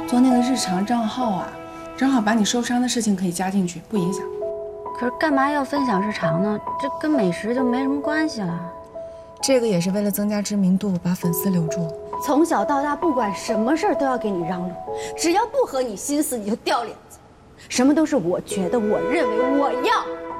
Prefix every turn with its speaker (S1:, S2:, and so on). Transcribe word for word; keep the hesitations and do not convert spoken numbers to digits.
S1: 做那个日常账号啊，正好把你受伤的事情可以加进去，不影响。
S2: 可是干嘛要分享日常呢？这跟美食就没什么关系了。
S1: 这个也是为了增加知名度，把粉丝留住。
S3: 从小到大，不管什么事儿都要给你让路，只要不合你心思，你就掉脸子。什么都是我觉得、我认为、我要。